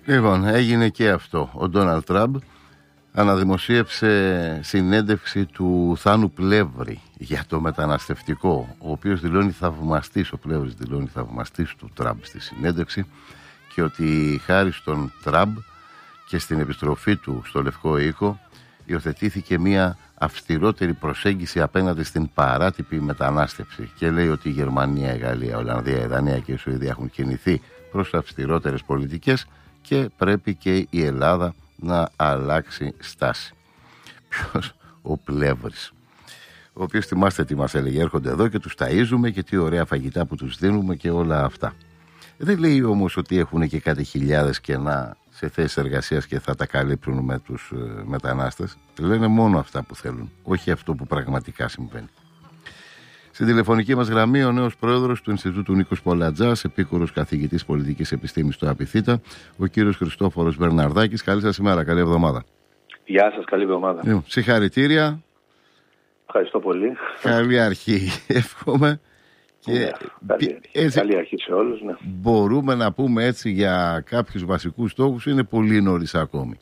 Λοιπόν, έγινε και αυτό. Ο Ντόναλντ Τραμπ αναδημοσίευσε συνέντευξη του Θάνου Πλεύρη για το μεταναστευτικό, ο οποίος δηλώνει θαυμαστής, ο Πλεύρης δηλώνει θαυμαστής του Τραμπ στη συνέντευξη, και ότι χάρη στον Τραμπ και στην επιστροφή του στο Λευκό Οίκο υιοθετήθηκε μια αυστηρότερη προσέγγιση απέναντι στην παράτυπη μετανάστευση, και λέει ότι η Γερμανία, η Γαλλία, η Ολλανδία, η Δανία και η Σουηδία έχουν κινηθεί προς αυστηρότερες πολιτικές και πρέπει και η Ελλάδα να αλλάξει στάση. Ποιος? Ο Πλεύρης, ο οποίος, θυμάστε τι μας έλεγε, έρχονται εδώ και τους ταΐζουμε και τι ωραία φαγητά που τους δίνουμε και όλα αυτά. Δεν λέει όμως ότι έχουν και κάτι χιλιάδες κενά σε θέσεις εργασίας και θα τα καλύψουν με τους μετανάστες. Λένε μόνο αυτά που θέλουν, όχι αυτό που πραγματικά συμβαίνει. Στην τηλεφωνική μας γραμμή ο νέος πρόεδρος του Ινστιτούτου Νίκος Πολατζάς, επίκουρος καθηγητής πολιτικής επιστήμης στο ΑΠΙΘΙΤΑ, ο κύριος Χριστόφορος Μπερναρδάκης. Καλή σας ημέρα, καλή εβδομάδα. Γεια σας, καλή εβδομάδα. Συγχαρητήρια. Ευχαριστώ πολύ. Καλή αρχή, εύχομαι. Και έτσι, καλή αρχή σε όλους. Ναι. Μπορούμε να πούμε έτσι για κάποιους βασικούς στόχους, είναι πολύ νωρίς ακόμη?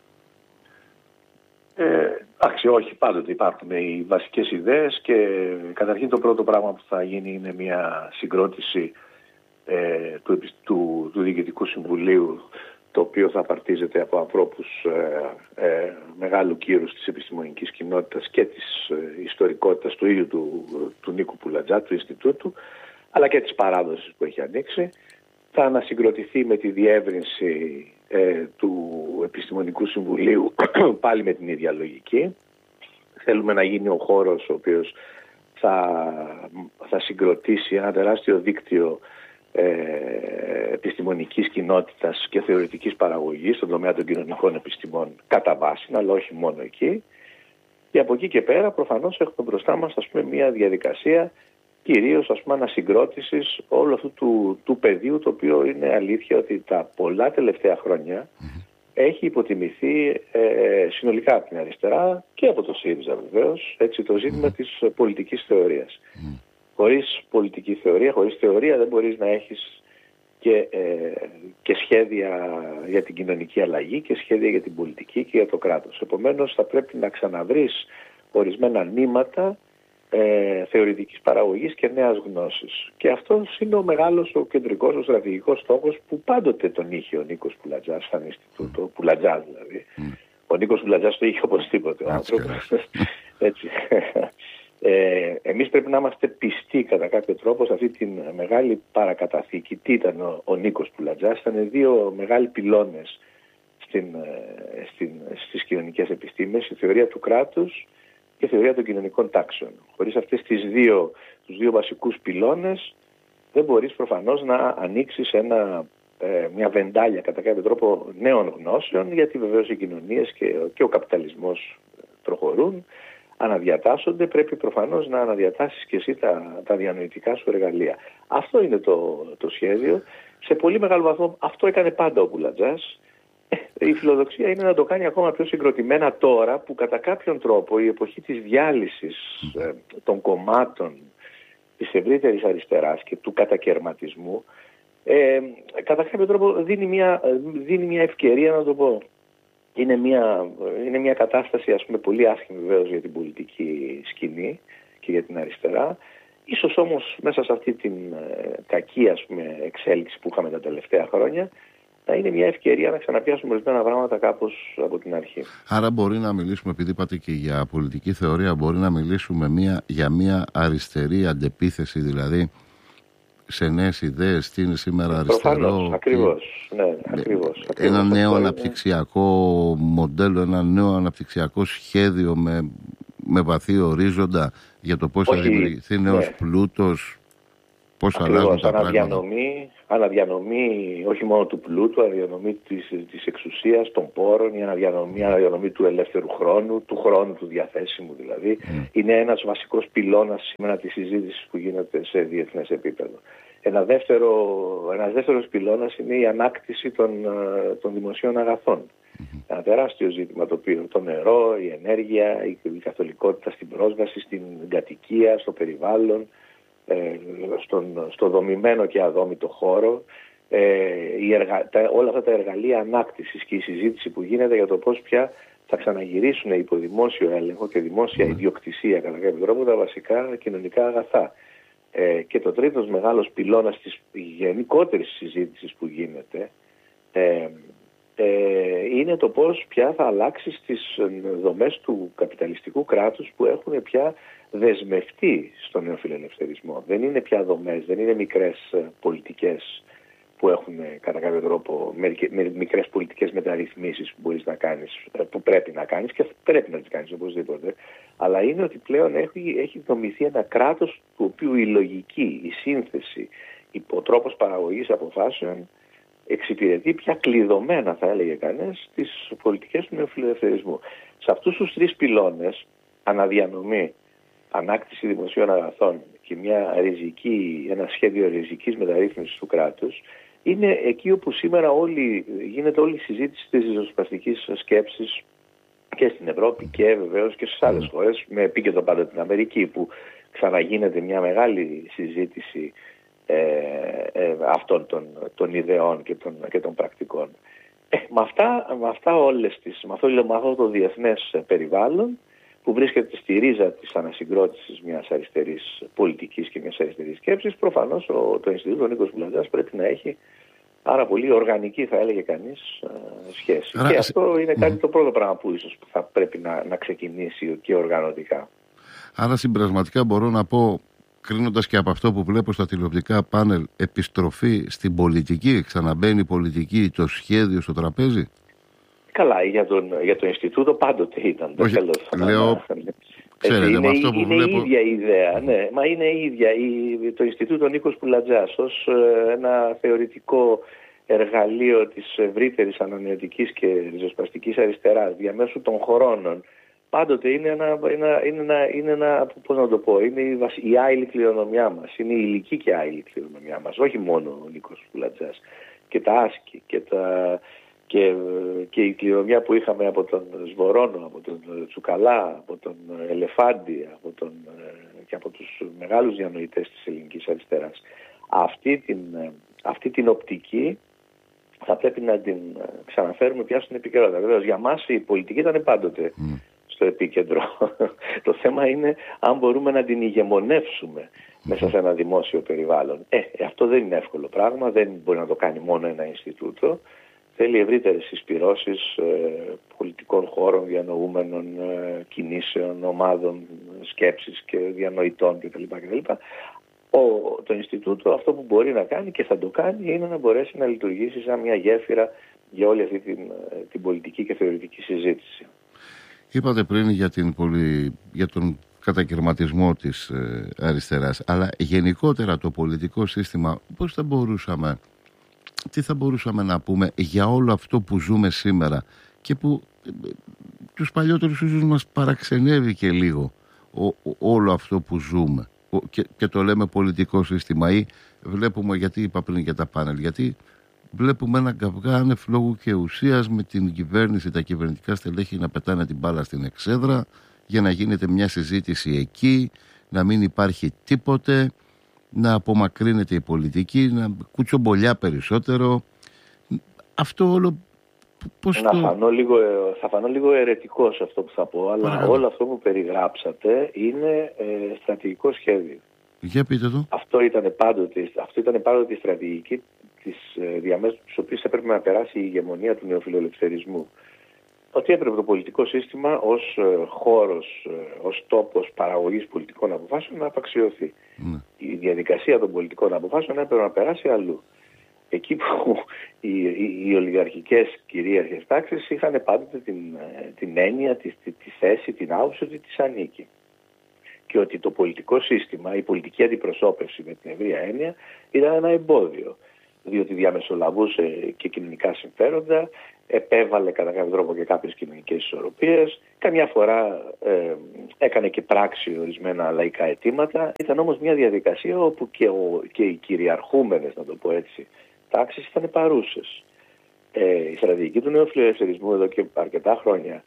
Εντάξει, όχι, πάντοτε υπάρχουν οι βασικές ιδέες και καταρχήν το πρώτο πράγμα που θα γίνει είναι μια συγκρότηση του Διοικητικού Συμβουλίου, το οποίο θα απαρτίζεται από ανθρώπους μεγάλου κύρους της επιστημονικής κοινότητας και της ιστορικότητας του ίδιου του Νίκου Πουλατζά, του Ινστιτούτου, αλλά και της παράδοσης που έχει ανοίξει. Θα ανασυγκροτηθεί με τη διεύρυνση του Επιστημονικού Συμβουλίου πάλι με την ίδια λογική. Θέλουμε να γίνει ο χώρος ο οποίος θα συγκροτήσει ένα τεράστιο δίκτυο επιστημονικής κοινότητας και θεωρητικής παραγωγής στον τομέα των κοινωνικών επιστημών κατά βάση, αλλά όχι μόνο εκεί. Και από εκεί και πέρα προφανώς έχουμε μπροστά μας, μια διαδικασία κυρίως ανασυγκρότησης όλου αυτού του πεδίου, το οποίο είναι αλήθεια ότι τα πολλά τελευταία χρόνια έχει υποτιμηθεί συνολικά από την αριστερά και από το ΣΥΡΙΖΑ βεβαίως, έτσι, το ζήτημα της πολιτικής θεωρίας. Χωρίς πολιτική θεωρία, χωρίς θεωρία δεν μπορείς να έχεις και σχέδια για την κοινωνική αλλαγή και σχέδια για την πολιτική και για το κράτος. Επομένως θα πρέπει να ξαναβρεις ορισμένα νήματα θεωρητικής παραγωγής και νέας γνώσης. Και αυτός είναι ο μεγάλος, ο κεντρικός, ο στρατηγικός στόχος που πάντοτε τον είχε ο Νίκος Πουλατζάς, σαν Ινστιτούτο, Πουλατζάς δηλαδή. Ο Νίκος Πουλατζάς το είχε οπωσδήποτε ο άνθρωπος. Έτσι. Εμείς πρέπει να είμαστε πιστοί κατά κάποιο τρόπο σε αυτή τη μεγάλη παρακαταθήκη. Τι ήταν ο Νίκος Πουλατζάς? Ήταν δύο μεγάλοι πυλώνες στις κοινωνικές επιστήμες, η θεωρία του κράτους και η θεωρία των κοινωνικών τάξεων. Χωρίς αυτές τους δύο βασικούς πυλώνες δεν μπορείς προφανώς να ανοίξεις μια βεντάλια κατά κάποιο τρόπο νέων γνώσεων, γιατί βεβαίως οι κοινωνίες και ο καπιταλισμός προχωρούν, αναδιατάσσονται, πρέπει προφανώς να αναδιατάσσεις και εσύ τα διανοητικά σου εργαλεία. Αυτό είναι το σχέδιο. Σε πολύ μεγάλο βαθμό αυτό έκανε πάντα ο Πουλατζάς. Η φιλοδοξία είναι να το κάνει ακόμα πιο συγκροτημένα τώρα που κατά κάποιον τρόπο η εποχή της διάλυσης των κομμάτων της ευρύτερης αριστεράς και του κατακερματισμού κατά κάποιο τρόπο δίνει μια ευκαιρία, να το πω. Είναι μια κατάσταση πολύ άσχημη βεβαίως για την πολιτική σκηνή και για την αριστερά. Ίσως όμως μέσα σε αυτή την κακή εξέλιξη που είχαμε τα τελευταία χρόνια να είναι μια ευκαιρία να ξαναπιάσουμε ορισμένα πράγματα κάπως από την αρχή. Άρα μπορεί να μιλήσουμε, επειδή είπατε και για πολιτική θεωρία, μπορεί να μιλήσουμε για μια αριστερή αντεπίθεση, δηλαδή σε νέες ιδέες, τι είναι σήμερα αριστερό. Προφανώς, ακριβώς. Ναι, ακριβώς. Ένα νέο αναπτυξιακό μοντέλο, ένα νέο αναπτυξιακό σχέδιο με βαθύ ορίζοντα για το πώς θα δημιουργηθεί νέος πλούτος, πώς αλλάζουν τα πράγματα. Αναδιανομή όχι μόνο του πλούτου, αναδιανομή της εξουσίας, των πόρων, η αναδιανομή του ελεύθερου χρόνου, του χρόνου του διαθέσιμου δηλαδή. Είναι ένας βασικός πυλώνας σήμερα της συζήτησης που γίνεται σε διεθνές επίπεδο. Ένας δεύτερος πυλώνας είναι η ανάκτηση των δημοσίων αγαθών. Ένα τεράστιο ζήτημα το νερό, η ενέργεια, η καθολικότητα στην πρόσβαση, στην κατοικία, στο περιβάλλον, στο δομημένο και αδόμητο χώρο. όλα αυτά τα εργαλεία ανάκτησης και η συζήτηση που γίνεται για το πώς πια θα ξαναγυρίσουν υπό δημόσιο έλεγχο και δημόσια ιδιοκτησία κατά κάποιο τρόπο τα βασικά κοινωνικά αγαθά. Και το τρίτος μεγάλος πυλώνας της γενικότερης συζήτησης που γίνεται είναι το πώς πια θα αλλάξει στις δομές του καπιταλιστικού κράτους που έχουν πια δεσμευτεί στον νεοφιλελευθερισμό. Δεν είναι πια δομές, δεν είναι μικρές πολιτικές που έχουν κατά κάποιο τρόπο μικρές πολιτικές μεταρρυθμίσεις που μπορείς να κάνεις, που πρέπει να κάνεις και πρέπει να τις κάνεις οπωσδήποτε, αλλά είναι ότι πλέον έχει δομηθεί ένα κράτος του οποίου η λογική, η σύνθεση, ο τρόπος παραγωγής αποφάσεων εξυπηρετεί πια κλειδωμένα, θα έλεγε κανείς, τις πολιτικές του νεοφιλελευθερισμού. Σε αυτούς τους τρεις πυλώνες, αναδιανομή, ανάκτηση δημοσίων αγαθών και ένα σχέδιο ριζικής μεταρρύθμισης του κράτους, είναι εκεί όπου σήμερα γίνεται όλη η συζήτηση της ριζοσπαστικής σκέψης και στην Ευρώπη και βεβαίως και στις άλλες χώρες, με επίκεντρο πάντα την Αμερική, που ξαναγίνεται μια μεγάλη συζήτηση αυτών των ιδεών και των πρακτικών. Με αυτό το διεθνές περιβάλλον που βρίσκεται στη ρίζα της ανασυγκρότησης μιας αριστερής πολιτικής και μιας αριστερής σκέψης, προφανώς το Ινστιτούτο Νίκος Μπουλατζάς πρέπει να έχει πάρα πολύ οργανική, θα έλεγε κανείς, σχέση. Και αυτό είναι κάτι το πρώτο πράγμα που ίσως θα πρέπει να ξεκινήσει και οργανωτικά. Άρα συμπερασματικά μπορώ να πω, κρίνοντας και από αυτό που βλέπω στα τηλεοπτικά πάνελ, επιστροφή στην πολιτική, ξαναμπαίνει η πολιτική, το σχέδιο στο τραπέζι. Καλά, για το Ινστιτούτο πάντοτε ήταν. Λέω, ξέρετε, με αυτό που βλέπω... Είναι η ίδια ιδέα, ναι, μα είναι η ίδια. Το Ινστιτούτο Νίκος Μπουλατζάς ως ένα θεωρητικό εργαλείο της ευρύτερης ανανεωτικής και ριζοσπαστικής αριστεράς διαμέσου των χρόνων, πάντοτε είναι ένα, πώς να το πω, είναι η άειλη κληρονομιά μας, είναι η υλική και άειλη κληρονομιά μας, όχι μόνο ο Νίκος Μπουλατζάς, και τα άσκη και η κληρονομιά που είχαμε από τον Σβορώνο, από τον Τσουκαλά, από τον Ελεφάντη και από τους μεγάλους διανοητές της ελληνικής αριστεράς. Αυτή την οπτική θα πρέπει να την ξαναφέρουμε πια στην επικαιρότητα. Βεβαίως για μας η πολιτική ήταν πάντοτε στο επίκεντρο. Το θέμα είναι αν μπορούμε να την ηγεμονεύσουμε μέσα σε ένα δημόσιο περιβάλλον. Αυτό δεν είναι εύκολο πράγμα, δεν μπορεί να το κάνει μόνο ένα Ινστιτούτο. Θέλει ευρύτερες συσπυρώσεις πολιτικών χώρων, διανοούμενων, κινήσεων, ομάδων σκέψης και διανοητών κτλ. Το Ινστιτούτο αυτό που μπορεί να κάνει και θα το κάνει είναι να μπορέσει να λειτουργήσει σαν μια γέφυρα για όλη αυτή την πολιτική και θεωρητική συζήτηση. Είπατε πριν για τον κατακαιρματισμό της αριστεράς, αλλά γενικότερα το πολιτικό σύστημα, τι θα μπορούσαμε να πούμε για όλο αυτό που ζούμε σήμερα και που τους παλιότερους ίσως μας παραξενεύει και λίγο όλο αυτό που ζούμε και το λέμε πολιτικό σύστημα, ή βλέπουμε, γιατί είπα πριν για τα πάνελ, γιατί βλέπουμε έναν καυγά άνευ λόγου και ουσίας με την κυβέρνηση, τα κυβερνητικά στελέχη να πετάνε την μπάλα στην εξέδρα για να γίνεται μια συζήτηση εκεί, να μην υπάρχει τίποτε, να απομακρύνεται η πολιτική, να κουτσομπολιά περισσότερο. Αυτό όλο πώς θα φανώ λίγο αιρετικός αυτό που θα πω, αλλά όλο αυτό που περιγράψατε είναι στρατηγικό σχέδιο. Για πείτε το. Αυτό ήταν πάντοτε η στρατηγική διαμέσου της οποίας έπρεπε να περάσει η ηγεμονία του νεοφιλελευθερισμού. Ότι έπρεπε το πολιτικό σύστημα ως χώρος, ως τόπος παραγωγής πολιτικών αποφάσεων να απαξιωθεί. Η διαδικασία των πολιτικών αποφάσεων έπρεπε να περάσει αλλού. Εκεί που οι ολιγαρχικές κυρίαρχες τάξεις είχαν πάντοτε την έννοια, τη θέση, την άποψη ότι της ανήκει. Και ότι το πολιτικό σύστημα, η πολιτική αντιπροσώπευση με την ευρεία έννοια ήταν ένα εμπόδιο. Διότι διαμεσολαβούσε και κοινωνικά συμφέροντα, επέβαλε κατά κάποιο τρόπο και κάποιες κοινωνικές ισορροπίες, καμιά φορά έκανε και πράξη ορισμένα λαϊκά αιτήματα. Ήταν όμως μια διαδικασία όπου και οι κυριαρχούμενες, να το πω έτσι, τάξεις ήταν παρούσες. Η στρατηγική του νεοφιλελευθερισμού εδώ και αρκετά χρόνια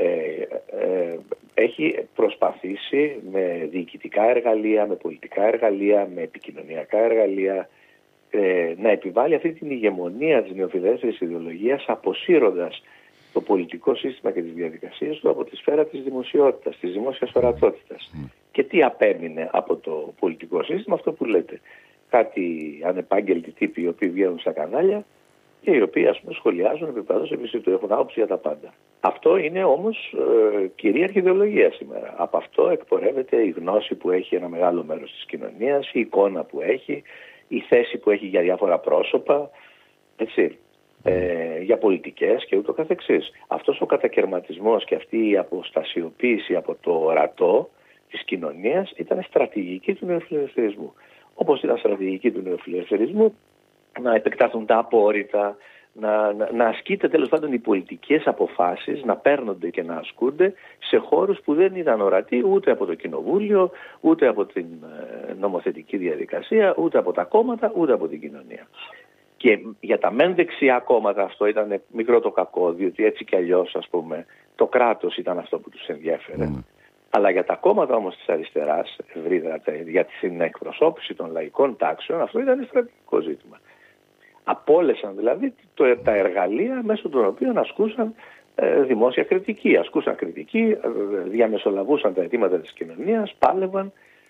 έχει προσπαθήσει με διοικητικά εργαλεία, με πολιτικά εργαλεία, με επικοινωνιακά εργαλεία, να επιβάλλει αυτή την ηγεμονία της νεοφιλελεύθερης ιδεολογίας, αποσύροντας το πολιτικό σύστημα και τις διαδικασίες του από τη σφαίρα της δημοσιότητας, της δημόσιας ορατότητας. Και τι απέμεινε από το πολιτικό σύστημα? Αυτό που λέτε. Κάτι ανεπάγγελτοι τύποι οι οποίοι βγαίνουν στα κανάλια και οι οποίοι, ας πούμε, σχολιάζουν επιπραδώς επιστήμη, έχουν άποψη για τα πάντα. Αυτό είναι όμως κυρίαρχη ιδεολογία σήμερα. Από αυτό εκπορεύεται η γνώση που έχει ένα μεγάλο μέρος της κοινωνίας, η εικόνα που έχει, η θέση που έχει για διάφορα πρόσωπα, έτσι, για πολιτικές και ούτω καθεξής. Αυτός ο κατακερματισμός και αυτή η αποστασιοποίηση από το ορατό της κοινωνίας ήταν στρατηγική του νεοφιλελευθερισμού. Όπως ήταν στρατηγική του νεοφιλελευθερισμού να επεκταθούν τα απόρριτα, να ασκείται τέλος πάντων οι πολιτικές αποφάσεις, να παίρνονται και να ασκούνται σε χώρους που δεν ήταν ορατοί ούτε από το κοινοβούλιο, ούτε από την νομοθετική διαδικασία, ούτε από τα κόμματα, ούτε από την κοινωνία. Και για τα μεν δεξιά κόμματα αυτό ήταν μικρό το κακό, διότι έτσι κι αλλιώς, ας πούμε, το κράτος ήταν αυτό που τους ενδιέφερε. Αλλά για τα κόμματα όμως της αριστεράς, ευρύτερα για την εκπροσώπηση των λαϊκών τάξεων, αυτό ήταν στρατηγικό ζήτημα. Απόλεσαν δηλαδή τα εργαλεία μέσω των οποίων ασκούσαν δημόσια κριτική. Ασκούσαν κριτική, διαμεσολαβούσαν τα αιτήματα της κοινωνίας, πάλευαν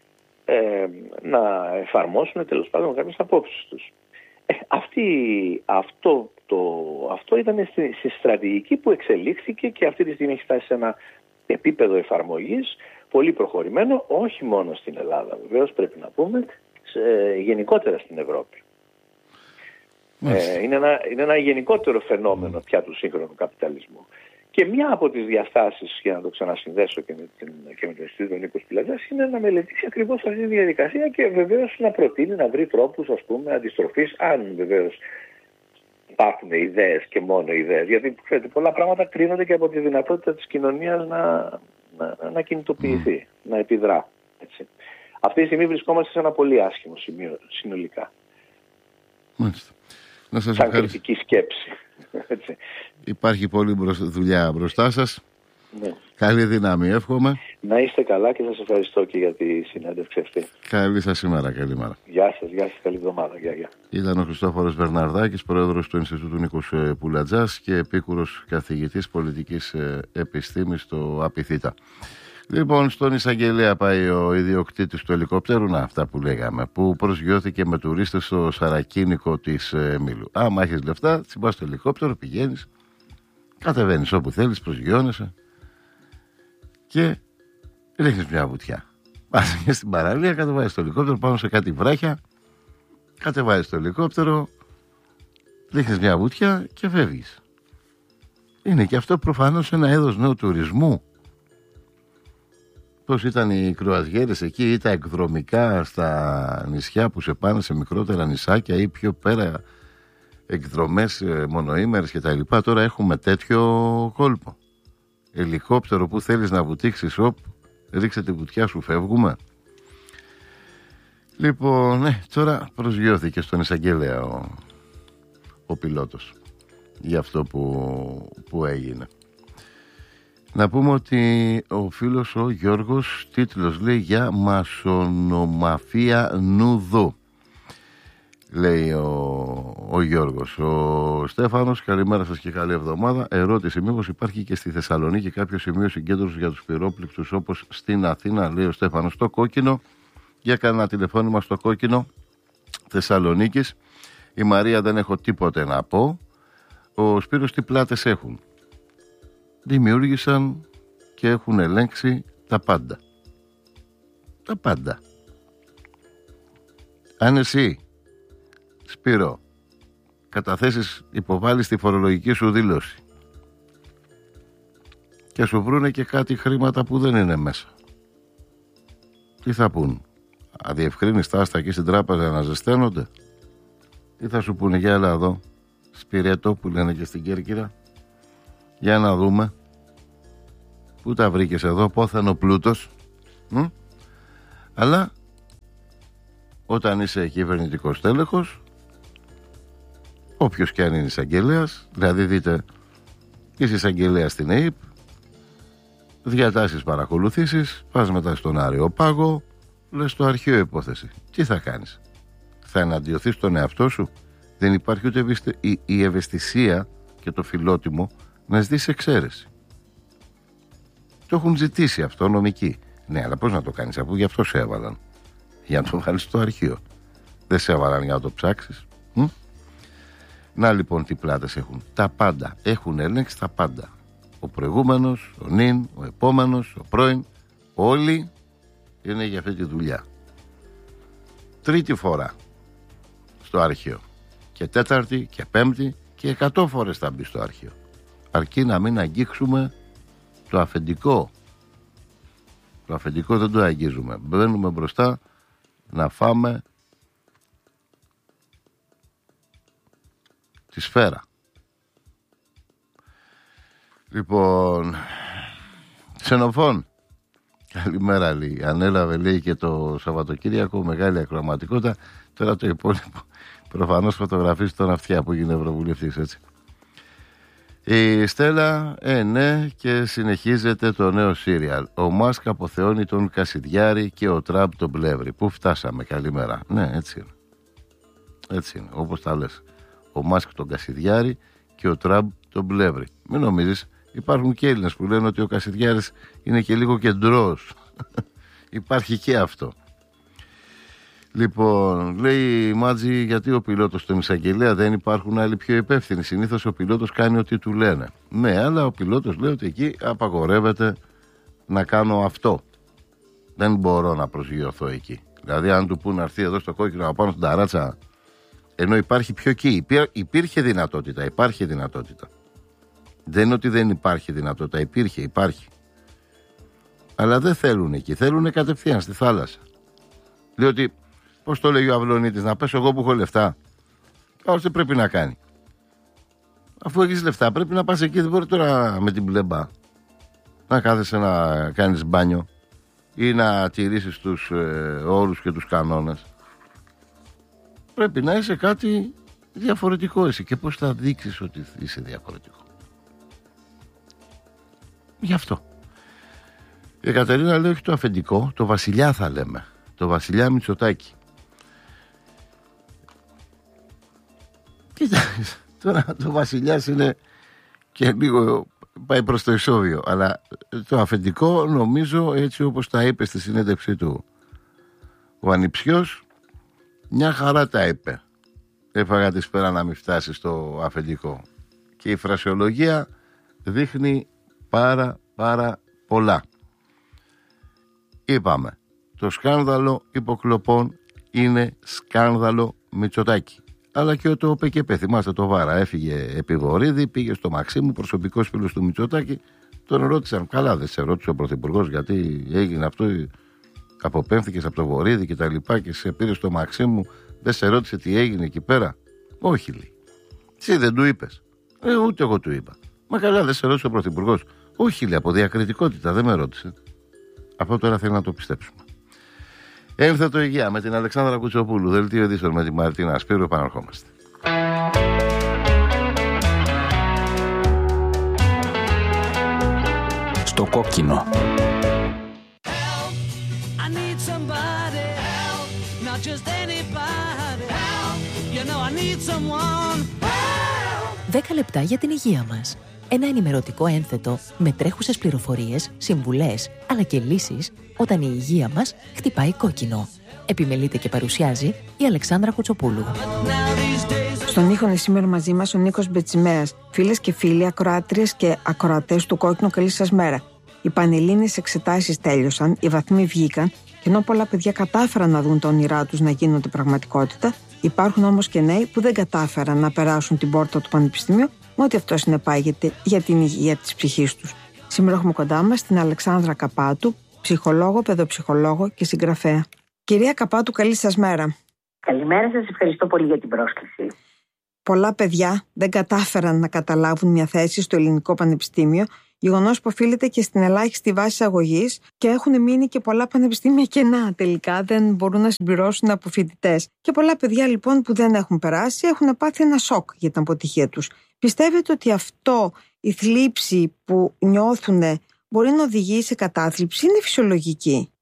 να εφαρμόσουν τέλος πάντων κάποιες απόψεις τους. Αυτό ήταν στη στρατηγική που εξελίχθηκε και αυτή τη στιγμή έχει φτάσει σε ένα επίπεδο εφαρμογής πολύ προχωρημένο, όχι μόνο στην Ελλάδα βεβαίως, πρέπει να πούμε, γενικότερα στην Ευρώπη. Είναι ένα γενικότερο φαινόμενο πια του σύγχρονου καπιταλισμού. Και μια από τις διαστάσεις, για να το ξανασυνδέσω και με το Ινστιτούτο του Νίκου Πιλατζάς, είναι να μελετήσει ακριβώς αυτή τη διαδικασία και βεβαίως να προτείνει, να βρει τρόπους, ας πούμε, αντιστροφής, αν βεβαίως υπάρχουν ιδέες και μόνο ιδέες. Γιατί ξέρετε, πολλά πράγματα κρίνονται και από τη δυνατότητα της κοινωνίας να κινητοποιηθεί, να επιδρά. Έτσι. Αυτή τη στιγμή βρισκόμαστε σε ένα πολύ άσχημο σημείο συνολικά. Μάλιστα. Σαν κριτική σκέψη. Έτσι. Υπάρχει πολλή δουλειά μπροστά σας. Ναι. Καλή δύναμη, εύχομαι. Να είστε καλά και σας ευχαριστώ και για τη συνέντευξη αυτή. Καλή σας ημέρα, καλημέρα. Γεια σας, καλή εβδομάδα. Γεια. Ήταν ο Χριστόφορος Βερναρδάκης, πρόεδρος του Ινστιτούτου Νίκος Πουλατζάς και επίκουρος καθηγητής πολιτικής επιστήμης στο ΑΠΙΘΙΤΑ. Λοιπόν, στον εισαγγελέα πάει ο ιδιοκτήτης του ελικόπτερου, αυτά που λέγαμε, που προσγειώθηκε με τουρίστες στο σαρακίνικο της Μήλου. Άμα έχεις λεφτά, τσιμπάς στο ελικόπτερο, πηγαίνεις, κατεβαίνεις όπου θέλεις, προσγειώνεσαι και ρίχνεις μια βουτιά. Πας και στην παραλία, κατεβάζεις το ελικόπτερο πάνω σε κάτι βράχια, κατεβάζεις το ελικόπτερο, ρίχνεις μια βουτιά και φεύγεις. Είναι και αυτό προφανώς ένα είδος νέου τουρισμού. Πώς ήταν οι κρουαζιέρες εκεί ή τα εκδρομικά στα νησιά που σε πάνε σε μικρότερα νησάκια ή πιο πέρα εκδρομές μονοήμερες και τα λοιπά. Τώρα έχουμε τέτοιο κόλπο. Ελικόπτερο που θέλεις να βουτήξεις, ρίξε τη βουτιά σου, φεύγουμε. Λοιπόν, τώρα προσγειώθηκε στον εισαγγελέα ο πιλότος για αυτό που έγινε. Να πούμε ότι ο φίλος ο Γιώργος, τίτλος λέει για μασονομαφία νουδού. Λέει ο Γιώργος. Ο Στέφανος, καλημέρα σας και καλή εβδομάδα. Ερώτηση, μήπως υπάρχει και στη Θεσσαλονίκη κάποιο σημείο συγκέντρωσης για τους πυρόπληκτους όπως στην Αθήνα? Λέει ο Στέφανος. Στο Κόκκινο, για κανένα τηλεφώνημα στο Κόκκινο Θεσσαλονίκης. Η Μαρία, δεν έχω τίποτε να πω. Ο Σπύρος, τι πλάτες έχουν? Δημιούργησαν και έχουν ελέγξει τα πάντα. Τα πάντα. Αν εσύ, Σπύρο, καταθέσεις, υποβάλεις τη φορολογική σου δήλωση και σου βρούνε και κάτι χρήματα που δεν είναι μέσα, τι θα πούν? Αδιευκρίνηστα άστα εκεί στην τράπεζα να ζεσταίνονται, ή θα σου πούνε για έλα εδώ, Σπυρέτο που λένε και στην Κέρκυρα, για να δούμε πού τα βρήκες εδώ, πόθεν ο πλούτος. Αλλά όταν είσαι κυβερνητικός τέλεχος, όποιος και αν είναι εισαγγελέας, δηλαδή δείτε, είσαι εισαγγελέας στην ΑΕΠ, διατάσεις παρακολουθήσεις, πας μετά στον Άριο Πάγο, λες στο αρχείο υπόθεση. Τι θα κάνεις? θα εναντιωθείς τον εαυτό σου. Δεν υπάρχει ούτε η ευαισθησία και το φιλότιμο να ζητήσεις εξαίρεση. Το έχουν ζητήσει αυτό νομικοί. Ναι, αλλά πώς να το κάνεις, αφού γι' αυτό σε έβαλαν. Για να το βάλεις στο αρχείο. Δεν σε έβαλαν για να το ψάξεις. Να λοιπόν τι πλάτες έχουν. Τα πάντα. Έχουν ελέγξει τα πάντα. Ο προηγούμενος, ο νυν, ο επόμενος, ο πρώην. Όλοι είναι για αυτή τη δουλειά. Τρίτη φορά στο αρχείο. Και τέταρτη και πέμπτη και 100 φορές θα μπει στο αρχείο. Αρκεί να μην αγγίξουμε το αφεντικό. Το αφεντικό δεν το αγγίζουμε. Μπαίνουμε μπροστά να φάμε τη σφαίρα. Λοιπόν, Ξενοφών, καλημέρα, λέει. Ανέλαβε, λέει, και το Σαββατοκύριακο, μεγάλη ακροαματικότητα. Τώρα το υπόλοιπο προφανώς φωτογραφίζει τον αυτιά που γίνει ευρωβουλευτής, έτσι. Η Στέλλα, ναι, και συνεχίζεται το νέο σύριαλ. Ο Μάσκ αποθεώνει τον Κασιδιάρη και ο Τραμπ τον Πλεύρη. Πού φτάσαμε, καλημέρα. Ναι, έτσι είναι. Έτσι είναι, όπως τα λες. Ο Μάσκ τον Κασιδιάρη και ο Τραμπ τον Πλεύρη. Μην νομίζεις, υπάρχουν και Έλληνες που λένε ότι ο Κασιδιάρης είναι και λίγο κεντρός. Υπάρχει και αυτό. Λοιπόν, λέει η Μάτζη, γιατί ο πιλότος στον εισαγγελέα δεν υπάρχουν άλλοι πιο υπεύθυνοι. Συνήθως ο πιλότος κάνει ό,τι του λένε. Ναι, αλλά ο πιλότος λέει ότι εκεί απαγορεύεται να κάνω αυτό. Δεν μπορώ να προσγειωθώ εκεί. Δηλαδή, αν του πούνε να έρθει εδώ στο κόκκινο να πάνω στην ταράτσα, ενώ υπάρχει πιο εκεί. Υπήρχε δυνατότητα, υπάρχει δυνατότητα. Δεν είναι ότι δεν υπάρχει δυνατότητα, υπάρχει. Αλλά δεν θέλουν εκεί, θέλουν κατευθείαν στη θάλασσα. Λέει ότι, πώς το λέει ο Αυλονίτης, να πέσω εγώ που έχω λεφτά. Πώς δεν πρέπει να κάνει. Αφού έχεις λεφτά, πρέπει να πας εκεί, δεν μπορεί τώρα με την πλέμπα να κάθεσαι να κάνεις μπάνιο ή να τηρήσεις τους όρους και τους κανόνες. Πρέπει να είσαι κάτι διαφορετικό εσύ. Και πώς θα δείξεις ότι είσαι διαφορετικό. Γι' αυτό. Η Κατερίνα λέει όχι το αφεντικό, το βασιλιά θα λέμε. Το βασιλιά Μητσοτάκη. Κοίτα, τώρα το βασιλιάς είναι και λίγο πάει προς το ισόβιο. Αλλά το αφεντικό νομίζω, έτσι όπως τα είπε στη συνέντευξή του ο Ανιψιός, μια χαρά τα είπε. Έφαγα τη σφαίρα να μην φτάσει στο αφεντικό. Και η φρασιολογία δείχνει πάρα πολλά. Είπαμε, το σκάνδαλο υποκλοπών είναι σκάνδαλο Μητσοτάκη. Αλλά και το ΠΚΠ, θυμάστε το Βάρα, έφυγε επί Βορίδη, πήγε στο Μαξίμου, προσωπικός φίλος του Μητσοτάκη. Τον ρώτησαν, καλά δεν σε ρώτησε ο Πρωθυπουργός γιατί έγινε αυτό, αποπέμφθηκες από το Βορίδη και τα λοιπά και σε πήρε στο Μαξίμου, δεν σε ρώτησε τι έγινε εκεί πέρα. Όχι, λέει. Εσύ δεν του είπες. Ούτε εγώ του είπα. Μα καλά δεν σε ρώτησε ο Πρωθυπουργός. Όχι, λέει, από διακριτικότητα δεν με ρώτησε. Αυτό τώρα θέλει να το πιστέψουμε. Έμφθετο υγεία με την Αλεξάνδρα Κουτσοπούλου. Δελτίο ειδήσεων με τη Μαρτίνα Σπύρου. Επαναρχόμαστε. Στο κόκκινο. Δέκα λεπτά για την υγεία μας. Ένα ενημερωτικό ένθετο με τρέχουσες πληροφορίες, συμβουλές, αλλά και λύσεις όταν η υγεία μας χτυπάει κόκκινο. Επιμελείται και παρουσιάζει η Αλεξάνδρα Κουτσοπούλου. Στον ήχο είναι σήμερα μαζί μας ο Νίκος Μπετσιμέας. Φίλες και φίλοι, ακροάτριες και ακροατές του Κόκκινου, καλή σας μέρα. Οι πανελλήνιες εξετάσεις τέλειωσαν, οι βαθμοί βγήκαν και ενώ πολλά παιδιά κατάφεραν να δουν τα όνειρά τους να γίνονται πραγματικότητα, υπάρχουν όμως και νέοι που δεν κατάφεραν να περάσουν την πόρτα του πανεπιστημίου με ό,τι αυτό συνεπάγεται για την υγεία της ψυχής τους. Σήμερα έχουμε κοντά μας την Αλεξάνδρα Καπάτου, ψυχολόγο, παιδοψυχολόγο και συγγραφέα. Κυρία Καπάτου, καλή σας μέρα. Καλημέρα σας, ευχαριστώ πολύ για την πρόσκληση. Πολλά παιδιά δεν κατάφεραν να καταλάβουν μια θέση στο Ελληνικό Πανεπιστήμιο, γεγονός που οφείλεται και στην ελάχιστη βάση εισαγωγής και έχουν μείνει και πολλά πανεπιστήμια κενά τελικά, δεν μπορούν να συμπληρώσουν από φοιτητές. Και πολλά παιδιά λοιπόν που δεν έχουν περάσει έχουν πάθει ένα σοκ για την αποτυχία τους. Πιστεύετε ότι αυτό, η θλίψη που νιώθουν, μπορεί να οδηγεί σε κατάθλιψη, είναι φυσιολογική? Καταρχάς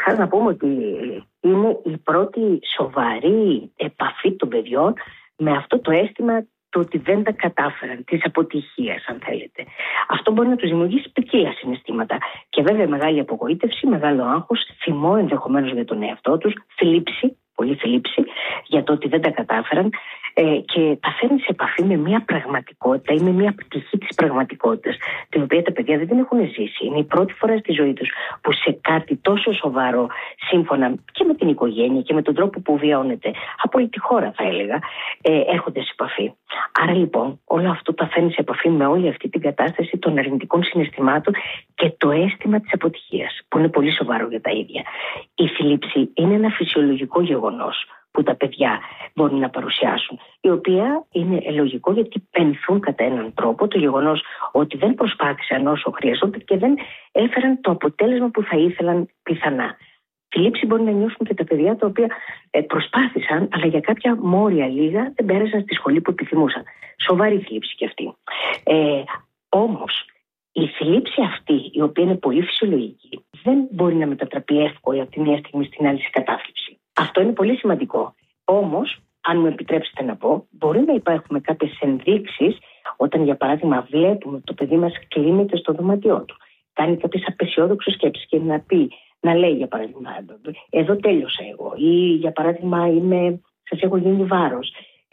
Καταρχάς να πούμε ότι είναι η πρώτη σοβαρή επαφή των παιδιών με αυτό το αίσθημα του ότι δεν τα κατάφεραν, της αποτυχίας αν θέλετε. Αυτό μπορεί να τους δημιουργήσει ποικίλα συναισθήματα και βέβαια μεγάλη απογοήτευση, μεγάλο άγχος, θυμό ενδεχομένως για τον εαυτό τους, θλίψη, πολύ θλίψη για το ότι δεν τα κατάφεραν και τα φέρνει σε επαφή με μια πραγματικότητα ή με μια πτυχή της πραγματικότητας, την οποία τα παιδιά δεν την έχουν ζήσει. Είναι η πρώτη φορά στη ζωή τους που σε κάτι τόσο σοβαρό, σύμφωνα και με την οικογένεια και με τον τρόπο που βιώνεται, από όλη τη χώρα θα έλεγα, έρχονται σε επαφή. Άρα λοιπόν όλο αυτό τα φέρνει σε επαφή με όλη αυτή την κατάσταση των αρνητικών συναισθημάτων και το αίσθημα της αποτυχίας, που είναι πολύ σοβαρό για τα ίδια. Η θλίψη είναι ένα φυσιολογικό γεγονός που τα παιδιά μπορούν να παρουσιάσουν, η οποία είναι λογικό γιατί πενθούν κατά έναν τρόπο το γεγονός ότι δεν προσπάθησαν όσο χρειαζόταν και δεν έφεραν το αποτέλεσμα που θα ήθελαν πιθανά. Θλίψη μπορεί να νιώσουν και τα παιδιά τα οποία προσπάθησαν, αλλά για κάποια μόρια λίγα δεν πέρασαν στη σχολή που επιθυμούσαν. Σοβαρή θλίψη κι αυτή. Όμως, η θλίψη αυτή, η οποία είναι πολύ φυσιολογική, δεν μπορεί να μετατραπεί εύκολα από τη μία στιγμή στην άλλη σε κατάθλιψη. Αυτό είναι πολύ σημαντικό. Όμως, αν μου επιτρέψετε να πω, μπορεί να υπάρχουν κάποιες ενδείξεις όταν, για παράδειγμα, βλέπουμε το παιδί μας κλείνεται στο δωμάτιό του, κάνει κάποιες απεσιόδοξες σκέψεις και να λέει, για παράδειγμα, εδώ τέλειωσα εγώ, ή για παράδειγμα, σας έχω γίνει βάρος,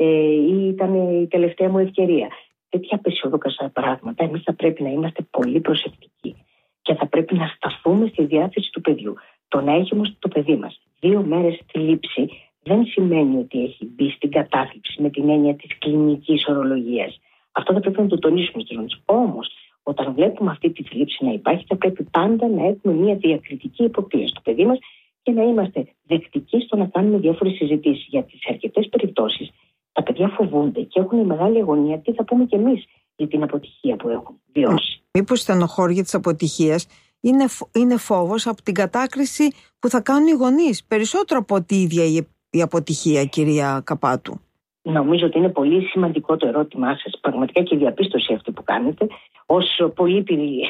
ή ήταν η τελευταία μου ευκαιρία. Τέτοια απεσιόδοξα πράγματα, εμείς θα πρέπει να είμαστε πολύ προσεκτικοί και θα πρέπει να σταθούμε στη διάθεση του παιδιού. Το να έχει όμως το παιδί μας 2 μέρες θλίψη δεν σημαίνει ότι έχει μπει στην κατάθλιψη με την έννοια της κλινικής ορολογίας. Αυτό θα πρέπει να το τονίσουμε στους γονείς. Όμως, όταν βλέπουμε αυτή τη θλίψη να υπάρχει, θα πρέπει πάντα να έχουμε μια διακριτική υποπτία στο παιδί μας και να είμαστε δεκτικοί στο να κάνουμε διάφορες συζητήσεις. Γιατί σε αρκετές περιπτώσεις τα παιδιά φοβούνται και έχουν μεγάλη αγωνία. Τι θα πούμε κι εμείς για την αποτυχία που έχουν βιώσει. Μήπως η στενοχώρια της αποτυχίας είναι φόβος από την κατάκριση που θα κάνουν οι γονείς, περισσότερο από ότι η ίδια η αποτυχία, κυρία Καπάτου? Νομίζω ότι είναι πολύ σημαντικό το ερώτημά σας, πραγματικά, και η διαπίστωση αυτή που κάνετε, ως πολύπειρη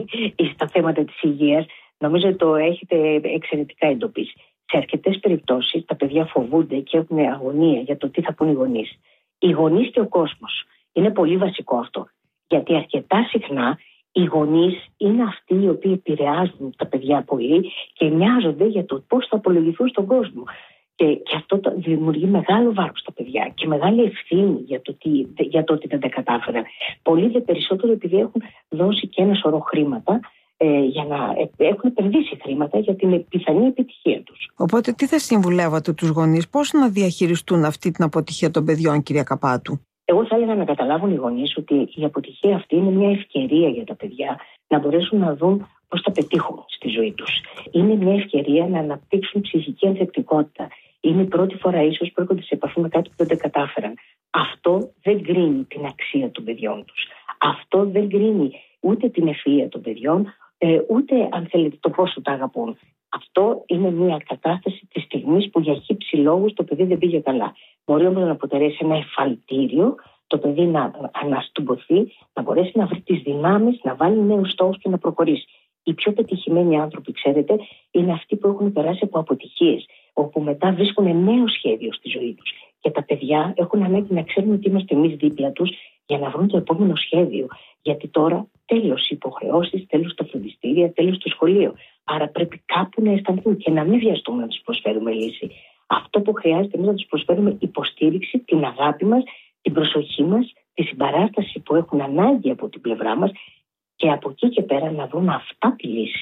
στα θέματα της υγείας. Νομίζω ότι το έχετε εξαιρετικά εντοπίσει. Σε αρκετές περιπτώσεις τα παιδιά φοβούνται και έχουν αγωνία για το τι θα πούν οι γονείς. Οι γονείς και ο κόσμος. Είναι πολύ βασικό αυτό. Γιατί αρκετά συχνά οι γονείς είναι αυτοί οι οποίοι επηρεάζουν τα παιδιά πολύ και νοιάζονται για το πώς θα απολογηθούν στον κόσμο. Και αυτό δημιουργεί μεγάλο βάρος στα παιδιά και μεγάλη ευθύνη για το ότι δεν τα κατάφεραν. Πολύ δε περισσότερο επειδή έχουν δώσει και ένα σωρό χρήματα, για να έχουν επενδύσει χρήματα για την πιθανή επιτυχία τους. Οπότε τι θα συμβουλεύατε τους γονείς, πώς να διαχειριστούν αυτή την αποτυχία των παιδιών, κυρία Καπάτου? Εγώ θα έλεγα να καταλάβουν οι γονείς ότι η αποτυχία αυτή είναι μια ευκαιρία για τα παιδιά να μπορέσουν να δουν πώς θα πετύχουν στη ζωή τους. Είναι μια ευκαιρία να αναπτύξουν ψυχική ανθεκτικότητα. Είναι η πρώτη φορά ίσως που έρχονται σε επαφή με κάτι που δεν τα κατάφεραν. Αυτό δεν κρίνει την αξία των παιδιών τους. Αυτό δεν κρίνει ούτε την ευφυΐα των παιδιών, ούτε, αν θέλετε, το πόσο τα αγαπούν. Αυτό είναι μια κατάσταση της στιγμής που για χύψη λόγους το παιδί δεν πήγε καλά. Μπορεί όμως να αποτελέσει ένα εφαλτήριο, το παιδί να αναστουμποθεί, να μπορέσει να βρει τις δυνάμεις, να βάλει νέους στόχους και να προχωρήσει. Οι πιο πετυχημένοι άνθρωποι, ξέρετε, είναι αυτοί που έχουν περάσει από αποτυχίες, όπου μετά βρίσκουν νέο σχέδιο στη ζωή τους. Και τα παιδιά έχουν ανάγκη να ξέρουν ότι είμαστε εμείς δίπλα τους για να βρουν το επόμενο σχέδιο. Γιατί τώρα τέλος οι υποχρεώσεις, τέλος τα φροντιστήρια, τέλος το σχολείο. Άρα πρέπει κάπου να αισθανθούν και να μην βιαστούμε να τους προσφέρουμε λύση. Αυτό που χρειάζεται εμείς να τους προσφέρουμε υποστήριξη, την αγάπη μας, την προσοχή μας, τη συμπαράσταση που έχουν ανάγκη από την πλευρά μας και από εκεί και πέρα να βρουν αυτά τη λύση.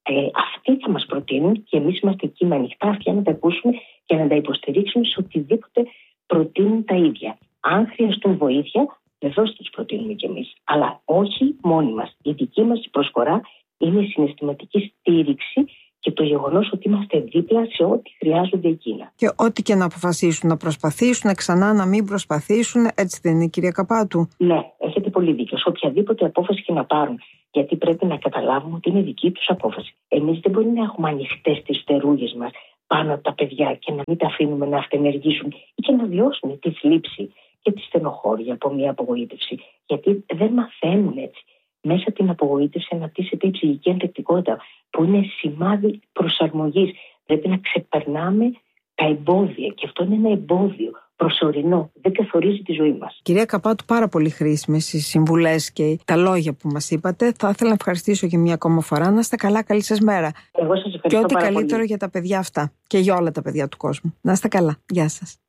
Αυτοί θα μας προτείνουν και εμείς είμαστε εκεί με ανοιχτά αυτιά να τα ακούσουμε και να τα υποστηρίξουμε σε οτιδήποτε προτείνουν τα ίδια. Αν χρειαστούν βοήθεια, βεβαίως τους προτείνουμε κι εμείς. Αλλά όχι μόνοι μας. Η δική μας προσφορά είναι η συναισθηματική στήριξη και το γεγονός ότι είμαστε δίπλα σε ό,τι χρειάζονται εκείνα. Και ό,τι και να αποφασίσουν, να προσπαθήσουν ξανά, να μην προσπαθήσουν, έτσι δεν είναι, κυρία Καπάτου? Ναι, έχετε πολύ δίκιο. Σε οποιαδήποτε απόφαση και να πάρουν. Γιατί πρέπει να καταλάβουμε ότι είναι δική τους απόφαση. Εμείς δεν μπορεί να έχουμε ανοιχτές τις φτερούγες μας πάνω από τα παιδιά και να μην τα αφήνουμε να αυτενεργήσουν ή και να βιώσουν τη θλίψη και τη στενοχώρια από μια απογοήτευση. Γιατί δεν μαθαίνουν έτσι. μέσα από την απογοήτευση αναπτύσσεται η ψυχική ανθεκτικότητα, που είναι σημάδι προσαρμογής. Πρέπει να ξεπερνάμε τα εμπόδια, και αυτό είναι ένα εμπόδιο προσωρινό, δεν καθορίζει τη ζωή μας. Κυρία Καπάτου, πάρα πολύ χρήσιμες οι συμβουλές και τα λόγια που μας είπατε. Θα ήθελα να ευχαριστήσω για μια ακόμα φορά. Να είστε καλά, καλή σας μέρα. Εγώ σας ευχαριστώ και ό,τι πάρα καλύτερο πολύ για τα παιδιά αυτά και για όλα τα παιδιά του κόσμου. Να είστε καλά. Γεια σας.